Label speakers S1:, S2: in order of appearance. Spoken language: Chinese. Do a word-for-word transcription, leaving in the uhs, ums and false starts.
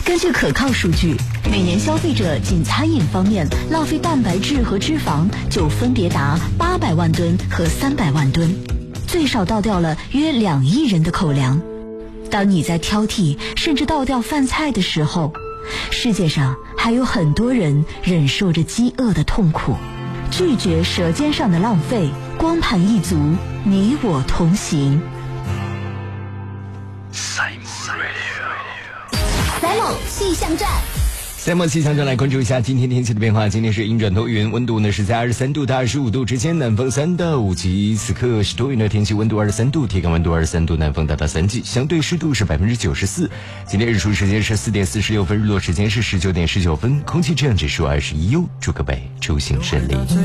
S1: 根据可靠数据，每年消费者仅餐饮方面浪费蛋白质和脂肪就分别达八百万吨和三百万吨，最少倒掉了约两亿人的口粮。当你在挑剔甚至倒掉饭菜的时候，世界上还有很多人忍受着饥饿的痛苦。拒绝舌尖上的浪费，光盘一族，你我同行。
S2: Simon 气象站。
S3: Simon 气象站来关注一下今天天气的变化。今天是阴转多云，温度呢是在二十三度到二十五度之间，南风三到五级。此刻是多云的天气，温度二十三度，体感温度二十三度，南风达到三级，相对湿度是百分之九十四。今天日出时间是四点四十六分，日落时间是十九点十九分，空气质量指数二十一优，祝各位出行顺利。